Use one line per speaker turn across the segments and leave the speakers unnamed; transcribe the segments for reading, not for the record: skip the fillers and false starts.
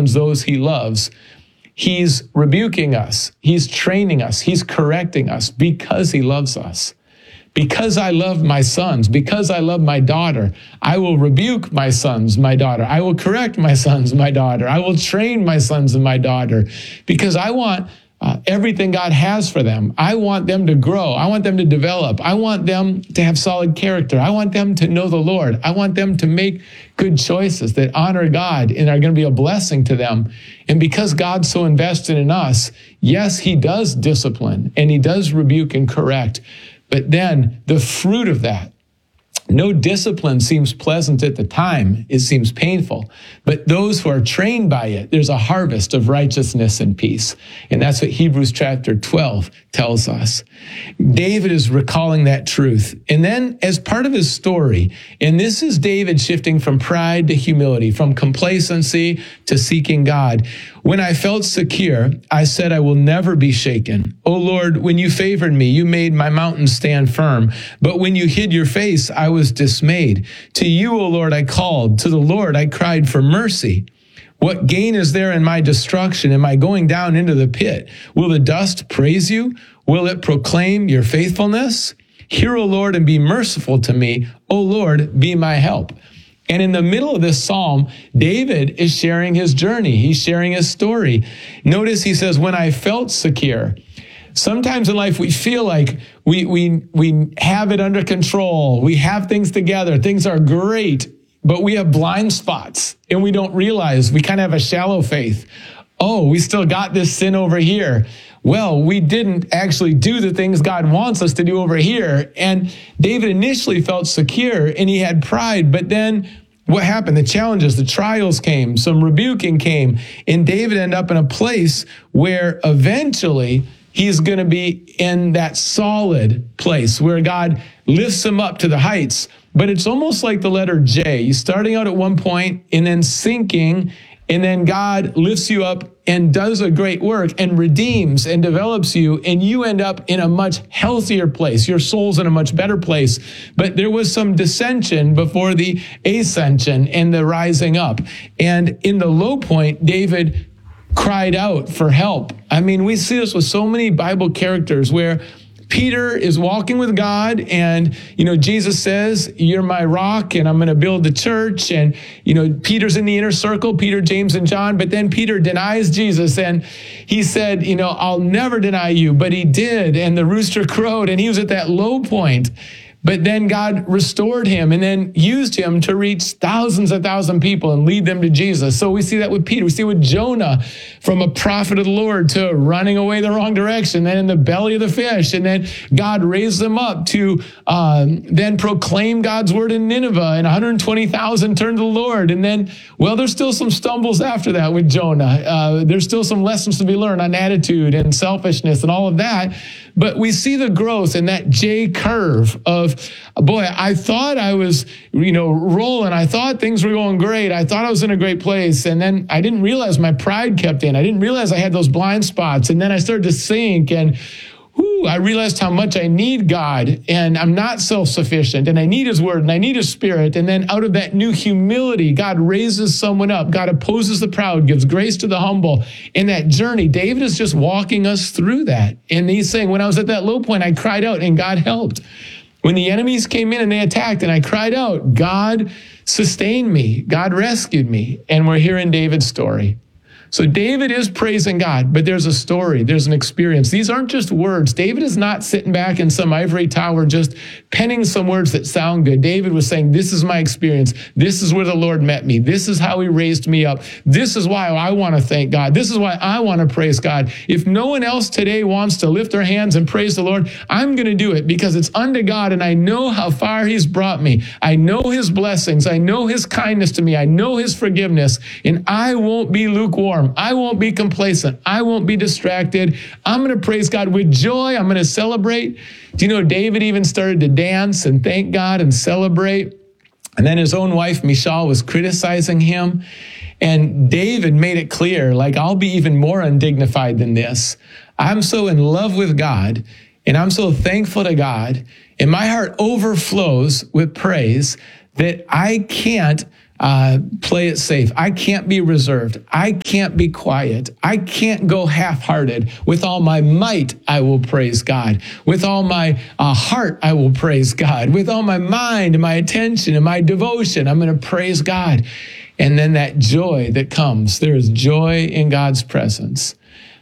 disciplines those he loves. He's rebuking us. He's training us. He's correcting us because he loves us. Because I love my sons, because I love my daughter, I will rebuke my sons, my daughter. I will correct my sons, my daughter. I will train my sons and my daughter because I want everything God has for them. I want them to grow. I want them to develop. I want them to have solid character. I want them to know the Lord. I want them to make good choices that honor God and are going to be a blessing to them. And because God's so invested in us, yes, he does discipline and he does rebuke and correct. But then the fruit of that, no discipline seems pleasant at the time. It seems painful. But those who are trained by it, there's a harvest of righteousness and peace. And that's what Hebrews chapter 12 tells us. David is recalling that truth. And then as part of his story, and this is David shifting from pride to humility, from complacency to seeking God. When I felt secure, I said, I will never be shaken. O Lord, when you favored me, you made my mountains stand firm. But when you hid your face, I was dismayed. To you, O Lord, I called. To the Lord, I cried for mercy. What gain is there in my destruction? Am I going down into the pit? Will the dust praise you? Will it proclaim your faithfulness? Hear, O Lord, and be merciful to me. O Lord, be my help. And in the middle of this psalm, David is sharing his journey. He's sharing his story. Notice he says, when I felt secure. Sometimes in life we feel like we have it under control. We have things together. Things are great, but we have blind spots and we don't realize. We kind of have a shallow faith. Oh, we still got this sin over here. Well, we didn't actually do the things God wants us to do over here. And David initially felt secure and he had pride, but then what happened? The challenges, the trials came, some rebuking came, and David ended up in a place where eventually he's going to be in that solid place where God lifts him up to the heights. But it's almost like the letter J. You're starting out at one point and then sinking, and then God lifts you up and does a great work and redeems and develops you, and you end up in a much healthier place. Your soul's in a much better place. But there was some dissension before the ascension and the rising up. And in the low point, David cried out for help. I mean, we see this with so many Bible characters where Peter is walking with God and, Jesus says, you're my rock and I'm going to build the church. And, Peter's in the inner circle, Peter, James, and John. But then Peter denies Jesus and he said, I'll never deny you. But he did. And the rooster crowed and he was at that low point. But then God restored him and then used him to reach thousands of people and lead them to Jesus. So we see that with Peter. We see with Jonah, from a prophet of the Lord to running away the wrong direction, then in the belly of the fish. And then God raised them up to then proclaim God's word in Nineveh, and 120,000 turned to the Lord. And then, there's still some stumbles after that with Jonah. There's still some lessons to be learned on attitude and selfishness and all of that. But we see the growth in that J curve of, boy, I thought I was, rolling. I thought things were going great. I thought I was in a great place. And then I didn't realize my pride kept in. I didn't realize I had those blind spots. And then I started to sink and I realized how much I need God and I'm not self-sufficient and I need his word and I need his spirit. And then out of that new humility, God raises someone up. God opposes the proud, gives grace to the humble. In that journey, David is just walking us through that. And he's saying, when I was at that low point, I cried out and God helped. When the enemies came in and they attacked and I cried out, God sustained me. God rescued me. And we're hearing David's story. So David is praising God, but there's a story, there's an experience. These aren't just words. David is not sitting back in some ivory tower just penning some words that sound good. David was saying, this is my experience. This is where the Lord met me. This is how he raised me up. This is why I want to thank God. This is why I want to praise God. If no one else today wants to lift their hands and praise the Lord, I'm going to do it because it's unto God and I know how far he's brought me. I know his blessings. I know his kindness to me. I know his forgiveness, and I won't be lukewarm. I won't be complacent. I won't be distracted. I'm going to praise God with joy. I'm going to celebrate. Do you know David even started to dance and thank God and celebrate? And then his own wife, Michal, was criticizing him. And David made it clear, I'll be even more undignified than this. I'm so in love with God and I'm so thankful to God. And my heart overflows with praise that I can't play it safe. I can't be reserved. I can't be quiet. I can't go half-hearted. With all my might, I will praise God. With all my heart, I will praise God. With all my mind and my attention and my devotion, I'm going to praise God. And then that joy that comes, there is joy in God's presence.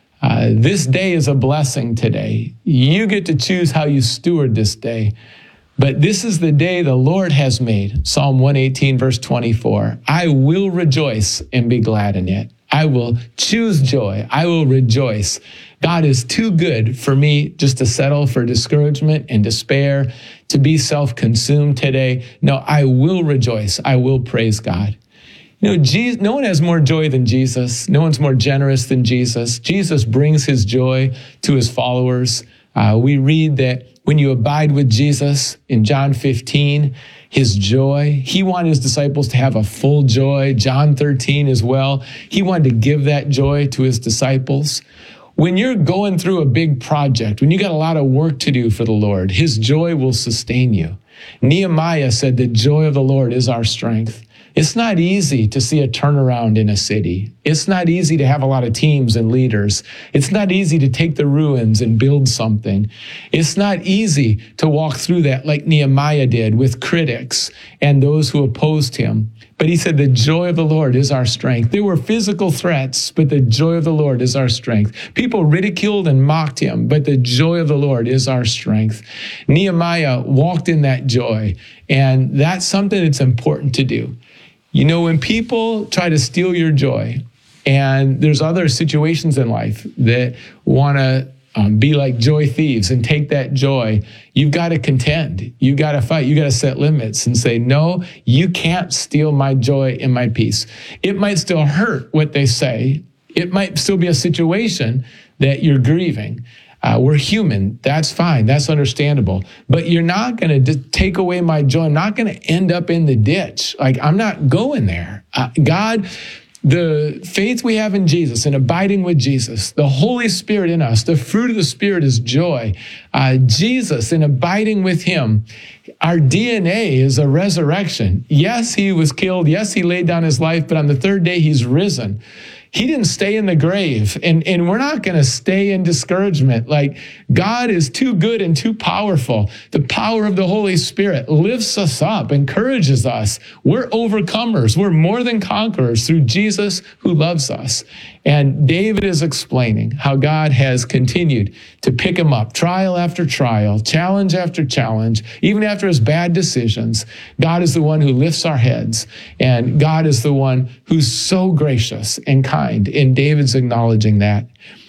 This day is a blessing today. You get to choose how you steward this day. But this is the day the Lord has made. Psalm 118, verse 24. I will rejoice and be glad in it. I will choose joy. I will rejoice. God is too good for me just to settle for discouragement and despair, to be self-consumed today. No, I will rejoice. I will praise God. You know, no one has more joy than Jesus. No one's more generous than Jesus. Jesus brings his joy to his followers. We read that when you abide with Jesus in John 15, his joy, he wanted his disciples to have a full joy. John 13 as well. He wanted to give that joy to his disciples. When you're going through a big project, when you got a lot of work to do for the Lord, his joy will sustain you. Nehemiah said, the joy of the Lord is our strength. It's not easy to see a turnaround in a city. It's not easy to have a lot of teams and leaders. It's not easy to take the ruins and build something. It's not easy to walk through that like Nehemiah did with critics and those who opposed him. But he said, the joy of the Lord is our strength. There were physical threats, but the joy of the Lord is our strength. People ridiculed and mocked him, but the joy of the Lord is our strength. Nehemiah walked in that joy, and that's something that's important to do. You know, when people try to steal your joy, and there's other situations in life that want to be like joy thieves and take that joy, you've got to contend. You've got to fight. You got to set limits and say, no, you can't steal my joy and my peace. It might still hurt what they say. It might still be a situation that you're grieving. We're human. That's fine. That's understandable. But you're not going to take away my joy. I'm not going to end up in the ditch. Like, I'm not going there. God, the faith we have in Jesus and abiding with Jesus, the Holy Spirit in us, the fruit of the Spirit is joy. Jesus and abiding with him, our DNA is a resurrection. Yes, he was killed. Yes, he laid down his life, but on the third day, he's risen. He didn't stay in the grave, and we're not going to stay in discouragement. Like, God is too good and too powerful. The power of the Holy Spirit lifts us up, encourages us. We're overcomers. We're more than conquerors through Jesus who loves us. And David is explaining how God has continued to pick him up, trial after trial, challenge after challenge, even after his bad decisions. God is the one who lifts our heads, and God is the one who's so gracious and kind, and David's acknowledging that.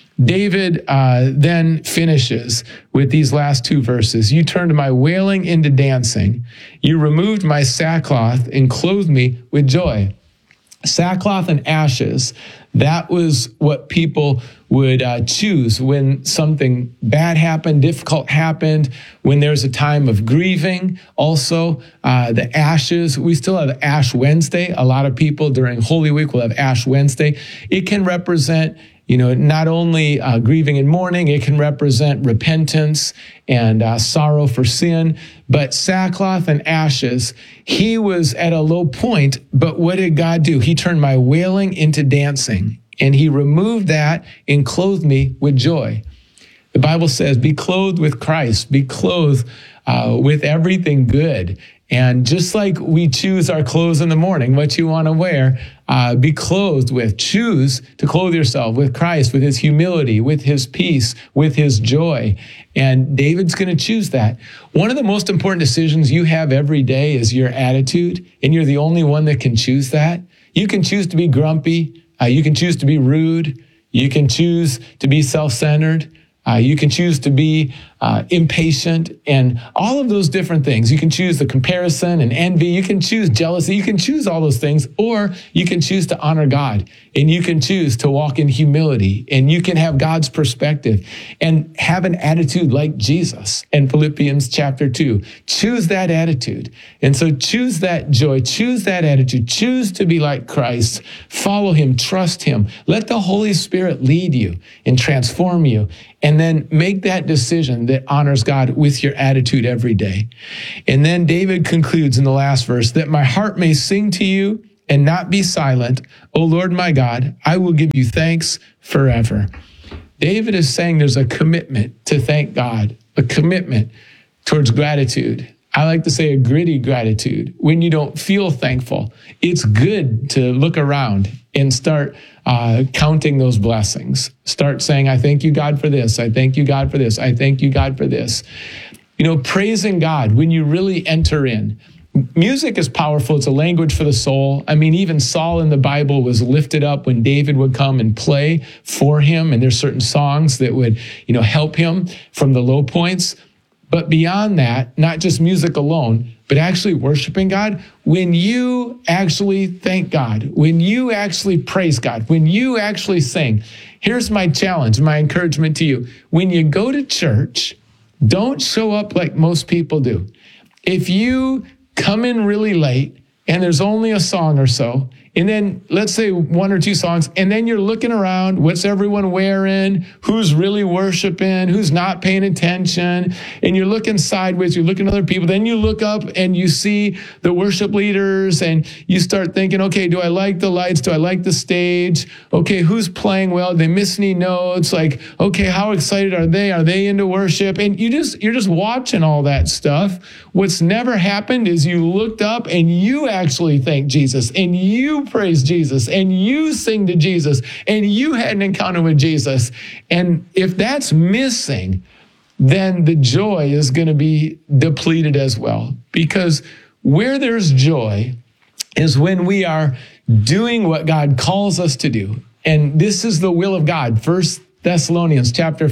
David then finishes with these last two verses. You turned my wailing into dancing. You removed my sackcloth and clothed me with joy. Sackcloth and ashes, that was what people would choose when something bad happened, difficult happened, when there's a time of grieving. Also, the ashes, we still have Ash Wednesday. A lot of people during Holy Week will have Ash Wednesday. It can represent, you know, not only grieving and mourning, it can represent repentance and sorrow for sin, but sackcloth and ashes. He was at a low point, but what did God do? He turned my wailing into dancing, and he removed that and clothed me with joy. The Bible says, be clothed with Christ, be clothed with everything good. And just like we choose our clothes in the morning, what you want to wear, be clothed with. Choose to clothe yourself with Christ, with his humility, with his peace, with his joy. And David's going to choose that. One of the most important decisions you have every day is your attitude, and you're the only one that can choose that. You can choose to be grumpy. You can choose to be rude. You can choose to be self-centered. You can choose to be impatient and all of those different things. You can choose the comparison and envy. You can choose jealousy. You can choose all those things, or you can choose to honor God, and you can choose to walk in humility, and you can have God's perspective and have an attitude like Jesus in Philippians chapter 2. Choose that attitude. And so choose that joy, choose that attitude, choose to be like Christ, follow him, trust him. Let the Holy Spirit lead you and transform you, and then make that decision that honors God with your attitude every day. And then David concludes in the last verse, that my heart may sing to you and not be silent. O Lord my God, I will give you thanks forever. David is saying there's a commitment to thank God, a commitment towards gratitude. I like to say a gritty gratitude. When you don't feel thankful, it's good to look around and start counting those blessings. Start saying, I thank you, God, for this. I thank you, God, for this. I thank you, God, for this. You know, praising God when you really enter in. Music is powerful. It's a language for the soul. I mean, even Saul in the Bible was lifted up when David would come and play for him. And there's certain songs that would, help him from the low points. But beyond that, not just music alone, but actually worshiping God, when you actually thank God, when you actually praise God, when you actually sing, here's my challenge, my encouragement to you. When you go to church, don't show up like most people do. If you come in really late and there's only a song or so, and then let's say one or two songs, and then you're looking around, what's everyone wearing, who's really worshiping, who's not paying attention, and you're looking sideways, you're looking at other people, then you look up and you see the worship leaders and you start thinking, okay, do I like the lights? Do I like the stage? Okay, who's playing well? Did they miss any notes? Like, okay, how excited are they? Are they into worship? And you're just watching all that stuff. What's never happened is you looked up and you actually thanked Jesus and you praise Jesus and you sing to Jesus and you had an encounter with Jesus. And if that's missing, then the joy is going to be depleted as well. Because where there's joy is when we are doing what God calls us to do. And this is the will of God. 1 Thessalonians chapter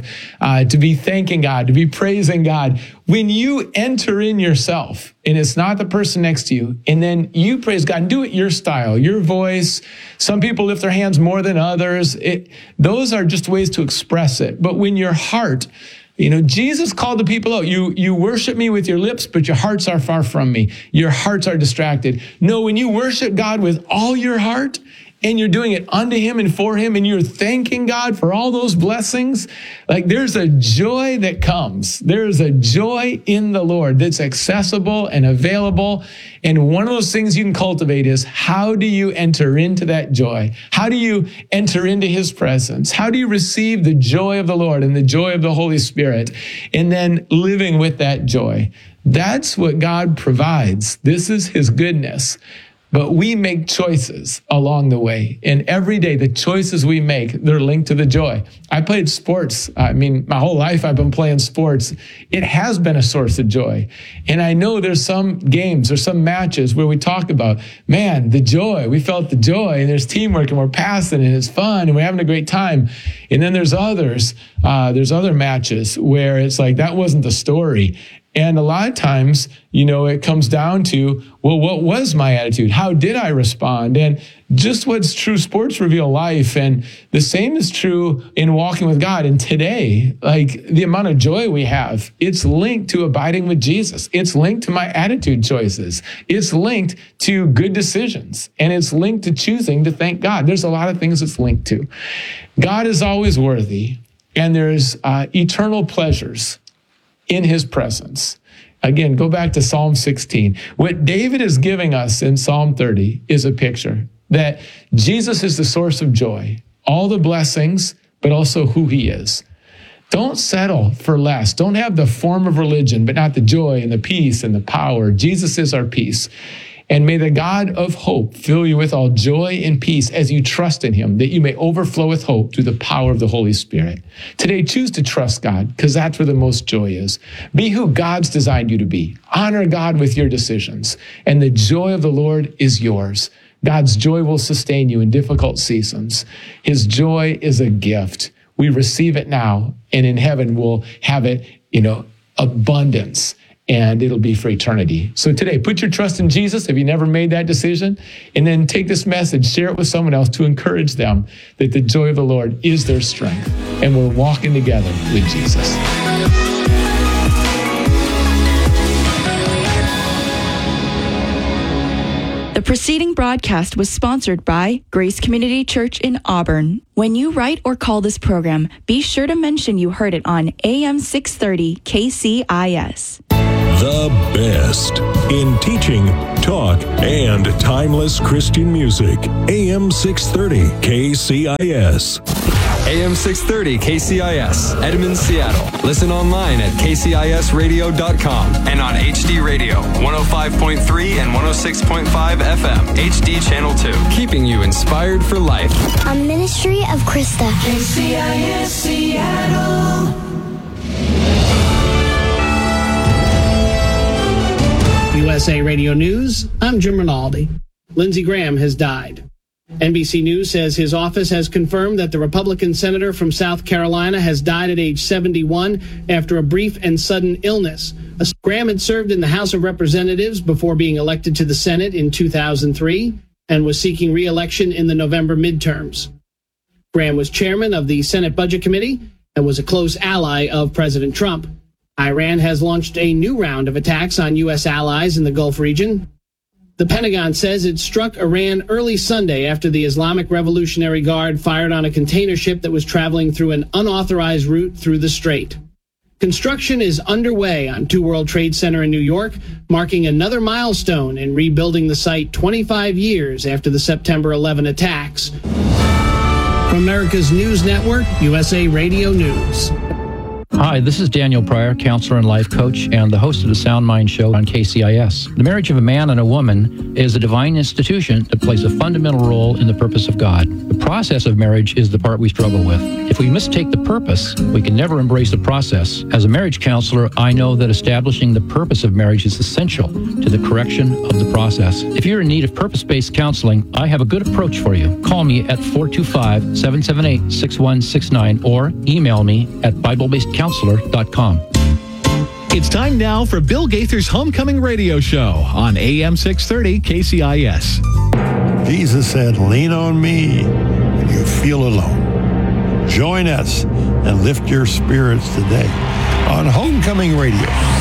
5, to be thanking God, to be praising God. When you enter in yourself, and it's not the person next to you, and then you praise God and do it your style, your voice. Some people lift their hands more than others. Those are just ways to express it. But when your heart, Jesus called the people out. You worship me with your lips, but your hearts are far from me. Your hearts are distracted. No, when you worship God with all your heart, and you're doing it unto him and for him, and you're thanking God for all those blessings, like there's a joy that comes. There's a joy in the Lord that's accessible and available. And one of those things you can cultivate is, how do you enter into that joy? How do you enter into his presence? How do you receive the joy of the Lord and the joy of the Holy Spirit? And then living with that joy. That's what God provides. This is his goodness. But we make choices along the way. And every day, the choices we make, they're linked to the joy. I played sports. My whole life I've been playing sports. It has been a source of joy. And I know there's some games or some matches where we talk about, man, the joy. We felt the joy, and there's teamwork, and we're passing, and it's fun, and we're having a great time. And then there's other matches where it's like, that wasn't the story. And a lot of times, it comes down to, well, what was my attitude? How did I respond? And just what's true, sports reveal life. And the same is true in walking with God. And today, like the amount of joy we have, it's linked to abiding with Jesus. It's linked to my attitude choices. It's linked to good decisions. And it's linked to choosing to thank God. There's a lot of things it's linked to. God is always worthy, and there's eternal pleasures in his presence. Again, go back to Psalm 16. What David is giving us in Psalm 30 is a picture that Jesus is the source of joy, all the blessings, but also who he is. Don't settle for less. Don't have the form of religion, but not the joy and the peace and the power. Jesus is our peace. And may the God of hope fill you with all joy and peace as you trust in him, that you may overflow with hope through the power of the Holy Spirit. Today, choose to trust God, because that's where the most joy is. Be who God's designed you to be. Honor God with your decisions, and the joy of the Lord is yours. God's joy will sustain you in difficult seasons. His joy is a gift. We receive it now, and in heaven we'll have it, abundance. And it'll be for eternity. So today, put your trust in Jesus if you never made that decision, and then take this message, share it with someone else to encourage them that the joy of the Lord is their strength, and we're walking together with Jesus.
The preceding broadcast was sponsored by Grace Community Church in Auburn. When you write or call this program, be sure to mention you heard it on AM 630 KCIS.
The best in teaching, talk, and timeless Christian music. AM 630 KCIS.
AM 630 KCIS, Edmond, Seattle. Listen online at kcisradio.com and on HD Radio, 105.3 and 106.5 FM, HD Channel 2. Keeping you inspired for life.
A ministry of Krista.
KCIS Seattle. USA Radio News, I'm Jim Rinaldi. Lindsey Graham has died. NBC News says his office has confirmed that the Republican senator from South Carolina has died at age 71 after a brief and sudden illness. Graham had served in the House of Representatives before being elected to the Senate in 2003 and was seeking re-election in the November midterms. Graham was chairman of the Senate Budget Committee and was a close ally of President Trump. Iran has launched a new round of attacks on U.S. allies in the Gulf region. The Pentagon says it struck Iran early Sunday after the Islamic Revolutionary Guard fired on a container ship that was traveling through an unauthorized route through the strait. Construction is underway on 2 World Trade Center in New York, marking another milestone in rebuilding the site 25 years after the September 11 attacks. From America's News Network, USA Radio News.
Hi, this is Daniel Pryor, counselor and life coach, and the host of the Sound Mind Show on KCIS. The marriage of a man and a woman is a divine institution that plays a fundamental role in the purpose of God. The process of marriage is the part we struggle with. If we mistake the purpose, we can never embrace the process. As a marriage counselor, I know that establishing the purpose of marriage is essential to the correction of the process. If you're in need of purpose-based counseling, I have a good approach for you. Call me at 425-778-6169 or email me at BibleBasedCounselor.com.
It's time now for Bill Gaither's Homecoming Radio Show on AM 630 KCIS.
Jesus said, "Lean on me when you feel alone." Join us and lift your spirits today on Homecoming Radio.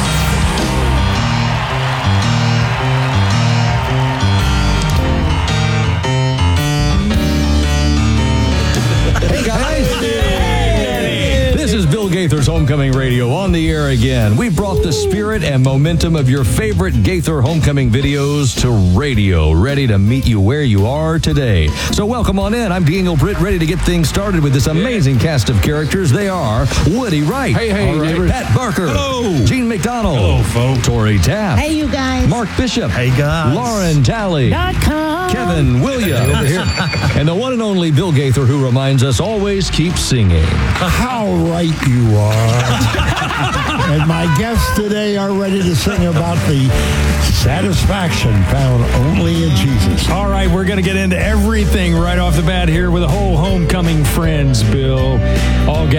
Hey guys! This is Bill Gaither's Homecoming Radio on the air again. We brought the spirit and momentum of your favorite Gaither Homecoming videos to radio, ready to meet you where you are today. So welcome on in. I'm Daniel Britt, ready to get things started with this amazing cast of characters. They are Woody Wright.
Hey, neighbors.
Pat Barker.
Hello.
Gene McDonald.
Hello, folks.
Tori Taft.
Hey, you guys.
Mark Bishop.
Hey, guys.
Lauren Talley. Kevin Williams.
Over here.
And the one and only Bill Gaither, who reminds us always keep singing.
How right you are. And my guests today are ready to sing about the satisfaction found only in Jesus.
All right, we're going to get into everything right off the bat here with a whole homecoming friends, Bill. All